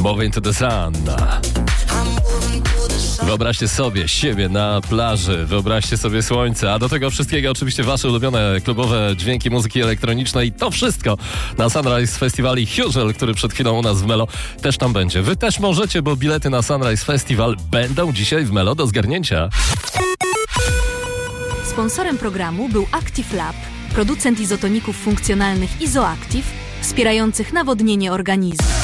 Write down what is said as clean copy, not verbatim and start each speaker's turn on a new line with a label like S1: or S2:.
S1: Moving to the Sun. Wyobraźcie sobie siebie na plaży, wyobraźcie sobie słońce, a do tego wszystkiego oczywiście wasze ulubione klubowe dźwięki muzyki elektronicznej. To wszystko na Sunrise Festival i Huzel, który przed chwilą u nas w Melo też tam będzie. Wy też możecie, bo bilety na Sunrise Festival będą dzisiaj w Melo do zgarnięcia.
S2: Sponsorem programu był Active Lab, producent izotoników funkcjonalnych Izoactive, wspierających nawodnienie organizmu.